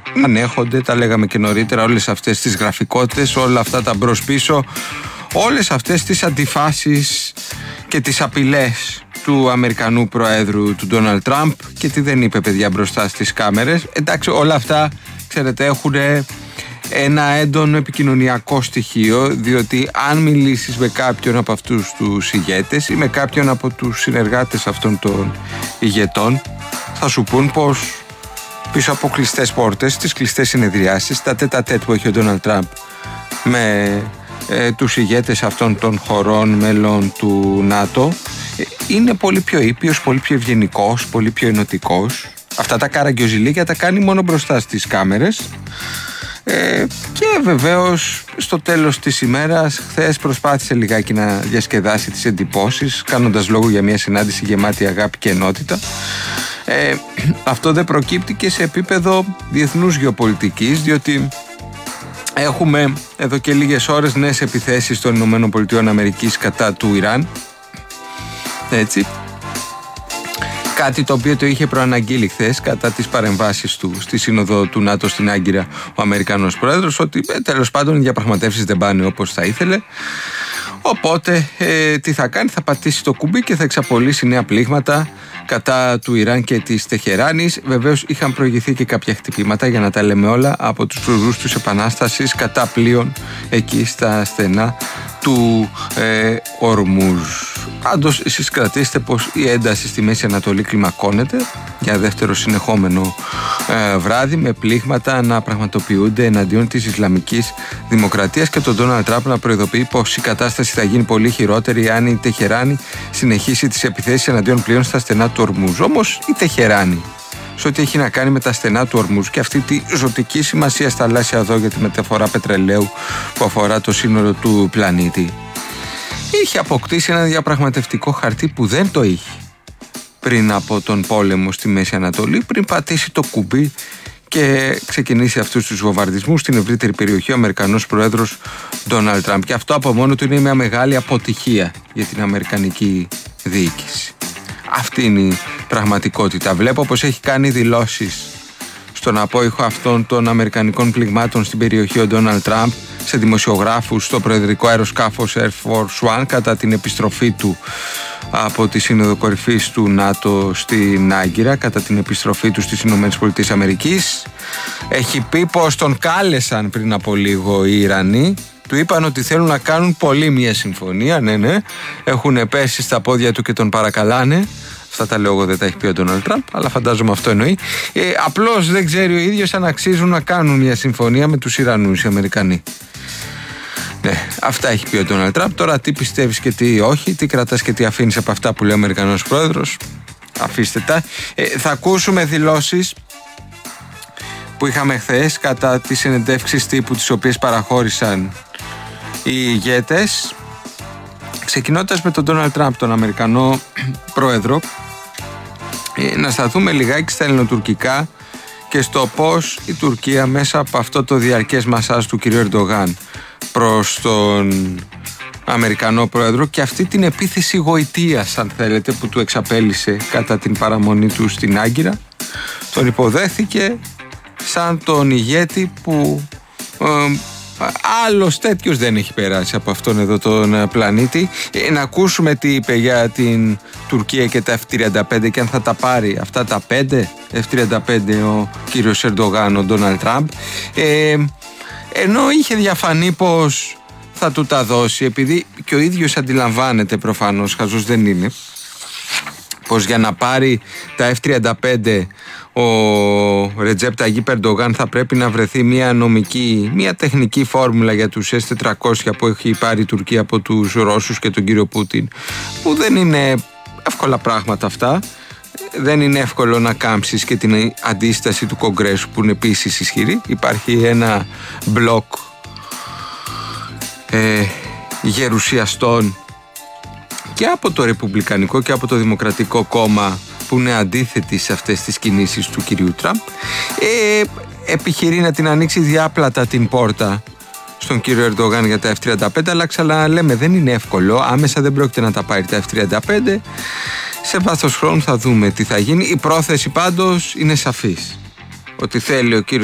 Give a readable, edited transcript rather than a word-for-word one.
ανέχονται, τα λέγαμε και νωρίτερα, όλες αυτές τις γραφικότητες, όλα αυτά τα μπρος πίσω, όλες αυτές τις αντιφάσεις και τις απειλές του Αμερικανού Προέδρου, του Ντόναλντ Τραμπ, και τι δεν είπε, παιδιά, μπροστά στις κάμερες. Εντάξει, όλα αυτά, ξέρετε, έχουν ένα έντονο επικοινωνιακό στοιχείο, διότι αν μιλήσεις με κάποιον από αυτούς τους ηγέτες ή με κάποιον από τους συνεργάτες αυτών των ηγετών, θα σου πούν πως πίσω από κλειστές πόρτες, στις κλειστές συνεδριάσεις, τα τέτα-τέτ που έχει ο Ντόναλντ Τραμπ με τους ηγέτες αυτών των χωρών μέλων του ΝΑΤΟ, είναι πολύ πιο ήπιος, πολύ πιο ευγενικός, πολύ πιο ενωτικός. Αυτά τα καραγκιόζηλίκια τα κάνει μόνο μπροστά στις κάμερες. Και βεβαίως στο τέλος της ημέρας, χθες προσπάθησε λιγάκι να διασκεδάσει τις εντυπώσεις, κάνοντας λόγο για μια συνάντηση γεμάτη αγάπη και ενότητα. Αυτό δεν προκύπτει και σε επίπεδο διεθνούς γεωπολιτικής, διότι έχουμε εδώ και λίγες ώρες νέες επιθέσεις των ΗΠΑ κατά του Ιράν. Έτσι. Κάτι το οποίο το είχε προαναγγείλει χθες κατά τις παρεμβάσεις του στη σύνοδο του ΝΑΤΟ στην Άγκυρα ο Αμερικανός Πρόεδρος, ότι τέλος πάντων οι διαπραγματεύσεις δεν πάνε όπως θα ήθελε. Οπότε τι θα κάνει, θα πατήσει το κουμπί και θα εξαπολύσει νέα πλήγματα κατά του Ιράν και της Τεχεράνης. Βεβαίως είχαν προηγηθεί και κάποια χτυπήματα, για να τα λέμε όλα, από τους φρουρούς της Επανάστασης κατά πλοίων εκεί στα στενά του Ορμούζ. Πάντως εσείς κρατήστε πως η ένταση στη Μέση Ανατολή κλιμακώνεται για δεύτερο συνεχόμενο βράδυ, με πλήγματα να πραγματοποιούνται εναντίον της Ισλαμικής Δημοκρατίας και τον Ντόναλντ Τραμπ να προειδοποιεί πως η κατάσταση θα γίνει πολύ χειρότερη αν η Τεχεράνη συνεχίσει τις επιθέσεις εναντίον πλοίων στα στενά του Ορμούζ. Όμως η Τεχεράνη, σε ό,τι έχει να κάνει με τα στενά του Ορμούζ και αυτή τη ζωτική σημασία στα θαλάσσια οδό για τη μεταφορά πετρελαίου που αφορά το σύνολο του πλανήτη, είχε αποκτήσει ένα διαπραγματευτικό χαρτί που δεν το είχε πριν από τον πόλεμο στη Μέση Ανατολή, πριν πατήσει το κουμπί και ξεκινήσει αυτούς τους βομβαρδισμούς στην ευρύτερη περιοχή ο Αμερικανός Πρόεδρος Ντόναλντ Τραμπ. Και αυτό από μόνο του είναι μια μεγάλη αποτυχία για την Αμερικανική διοίκηση. Αυτή είναι η πραγματικότητα. Βλέπω πως έχει κάνει δηλώσεις στον απόϊχο αυτών των αμερικανικών πληγμάτων στην περιοχή ο Ντόναλντ Τραμπ σε δημοσιογράφους στο προεδρικό αεροσκάφος Air Force One κατά την επιστροφή του από τη Σύνοδο Κορυφής του ΝΑΤΟ στην Άγκυρα, κατά την επιστροφή του στις ΗΠΑ. Έχει πει πως τον κάλεσαν πριν από λίγο οι Ιρανοί, του είπαν ότι θέλουν να κάνουν πολύ μια συμφωνία, ναι, έχουν πέσει στα πόδια του και τον παρακαλάνε. Αυτά τα λέω εγώ, δεν τα έχει πει ο Ντόναλντ Τραμπ, αλλά φαντάζομαι αυτό εννοεί. Απλώς δεν ξέρει ο ίδιος αν αξίζουν να κάνουν μια συμφωνία με τους Ιρανούς οι Αμερικανοί. Ναι, αυτά έχει πει ο Ντόναλντ Τραμπ. Τώρα τι πιστεύεις και τι όχι, τι κρατάς και τι αφήνεις από αυτά που λέει ο Αμερικανός Πρόεδρος, αφήστε τα. Θα ακούσουμε δηλώσεις που είχαμε χθες κατά τις συνεντεύξεις τύπου τις οποίες παραχώρησαν οι ηγέτες, ξεκινώντας με τον Ντόναλντ Τραμπ, τον Αμερικανό Πρόεδρο. Να σταθούμε λιγάκι στα ελληνοτουρκικά και στο πως η Τουρκία μέσα από αυτό το διαρκές μασάζ του κ. Ερντογάν προς τον Αμερικανό Πρόεδρο και αυτή την επίθεση γοητείας, αν θέλετε, που του εξαπέλυσε κατά την παραμονή του στην Άγκυρα, τον υποδέχθηκε σαν τον ηγέτη που άλλος τέτοιος δεν έχει περάσει από αυτόν εδώ τον πλανήτη. Να ακούσουμε τι είπε για την Τουρκία και τα F-35 και αν θα τα πάρει αυτά τα 5 F-35 ο κύριος Ερντογάν, ο Ντόναλντ Τραμπ, ενώ είχε διαφανεί πως θα του τα δώσει, επειδή και ο ίδιος αντιλαμβάνεται, προφανώς χαζός δεν είναι, πως για να πάρει τα F-35 ο Ρετζέπ Ταγίπ Ερντογάν θα πρέπει να βρεθεί μια νομική, μια τεχνική φόρμουλα για τους S-400 που έχει πάρει η Τουρκία από τους Ρώσους και τον κύριο Πούτιν, που δεν είναι εύκολα πράγματα αυτά. Δεν είναι εύκολο να κάμψεις και την αντίσταση του Κογκρέσου που είναι επίσης ισχυρή. Υπάρχει ένα μπλοκ γερουσιαστών και από το Ρεπουμπλικανικό και από το Δημοκρατικό Κόμμα που είναι αντίθετοι σε αυτές τις κινήσεις του κυρίου Τραμπ. Επιχειρεί να την ανοίξει διάπλατα την πόρτα στον κύριο Ερντογάν για τα F-35, αλλά ξαναλέμε δεν είναι εύκολο, άμεσα δεν πρόκειται να τα πάρει τα F-35. Σε βάθος χρόνου θα δούμε τι θα γίνει. Η πρόθεση πάντως είναι σαφής, ότι θέλει ο κύριος